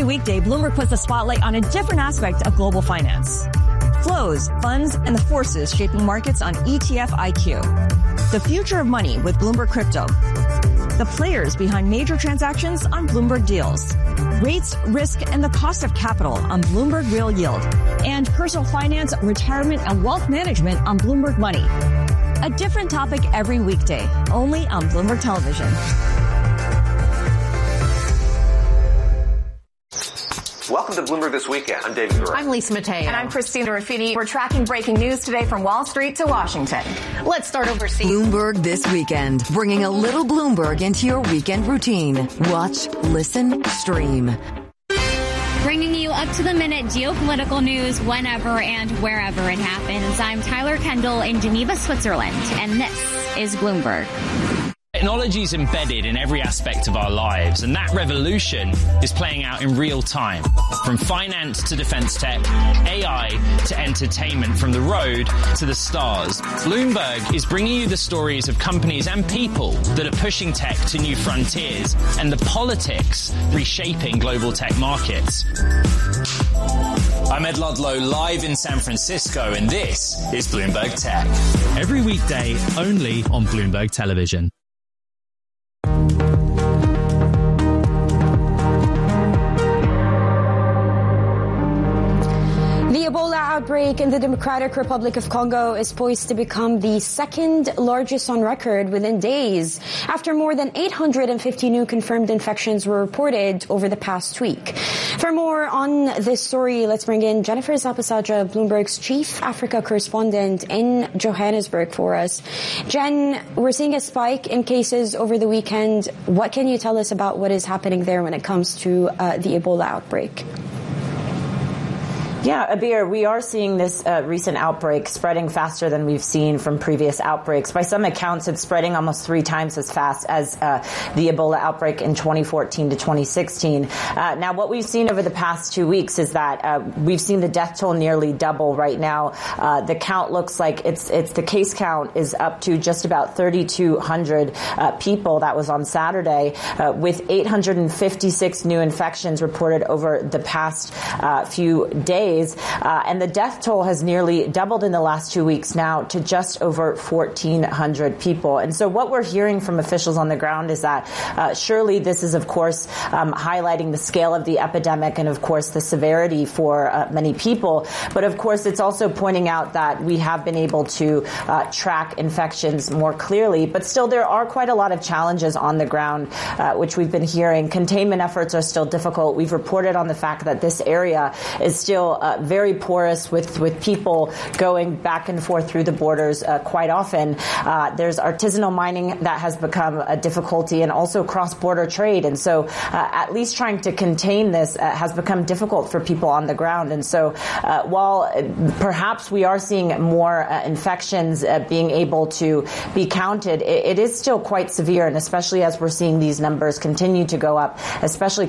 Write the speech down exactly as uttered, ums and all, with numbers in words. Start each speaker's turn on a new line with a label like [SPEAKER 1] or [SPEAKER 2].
[SPEAKER 1] weekday, Bloomberg puts the spotlight on a different aspect of global finance. Flows, funds, and the forces shaping markets on E T F I Q. The future of money with Bloomberg Crypto. The players behind major transactions on Bloomberg Deals. Rates, risk, and the cost of capital on Bloomberg Real Yield. And personal finance, retirement, and wealth management on Bloomberg Money. A different topic every weekday, only on Bloomberg Television.
[SPEAKER 2] Welcome to Bloomberg This Weekend. I'm David Gura.
[SPEAKER 3] I'm Lisa Mateo.
[SPEAKER 4] And I'm Christina Raffini. We're tracking breaking news today from Wall Street to Washington.
[SPEAKER 3] Let's start overseas.
[SPEAKER 5] Bloomberg This Weekend, bringing a little Bloomberg into your weekend routine. Watch, listen, stream.
[SPEAKER 6] Bringing you up-to-the-minute geopolitical news whenever and wherever it happens. I'm Tyler Kendall in Geneva, Switzerland, and this is Bloomberg.
[SPEAKER 7] Technology is embedded in every aspect of our lives, and that revolution is playing out in real time. From finance to defense tech, A I to entertainment, from the road to the stars. Bloomberg is bringing you the stories of companies and people that are pushing tech to new frontiers and the politics reshaping global tech markets. I'm Ed Ludlow, live in San Francisco, and this is Bloomberg Tech.
[SPEAKER 8] Every weekday, only on Bloomberg Television.
[SPEAKER 9] The Ebola outbreak in the Democratic Republic of Congo is poised to become the second largest on record within days after more than eight hundred fifty new confirmed infections were reported over the past week. For more on this story, let's bring in Jennifer Zapasadra, Bloomberg's chief Africa correspondent in Johannesburg for us. Jen, we're seeing a spike in cases over the weekend. What can you tell us about what is happening there when it comes to uh, the Ebola outbreak?
[SPEAKER 10] Yeah, Abir, we are seeing this uh, recent outbreak spreading faster than we've seen from previous outbreaks. By some accounts, it's spreading almost three times as fast as uh, the Ebola outbreak in twenty fourteen to twenty sixteen. Uh, now, what we've seen over the past two weeks is that uh, we've seen the death toll nearly double right now. Uh, the count looks like it's it's the case count is up to just about thirty-two hundred uh, people. That was on Saturday, uh, with eight hundred fifty-six new infections reported over the past uh, few days. Uh, and the death toll has nearly doubled in the last two weeks now to just over fourteen hundred people. And so what we're hearing from officials on the ground is that uh, surely this is, of course, um, highlighting the scale of the epidemic and, of course, the severity for uh, many people. But, of course, it's also pointing out that we have been able to uh, track infections more clearly. But still, there are quite a lot of challenges on the ground, uh, which we've been hearing. Containment efforts are still difficult. We've reported on the fact that this area is still Uh, very porous with, with people going back and forth through the borders uh, quite often. Uh, there's artisanal mining that has become a difficulty, and also cross-border trade. And so uh, at least trying to contain this uh, has become difficult for people on the ground. And so uh, while perhaps we are seeing more uh, infections uh, being able to be counted, it, it is still quite severe, and especially as we're seeing these numbers continue to go up, especially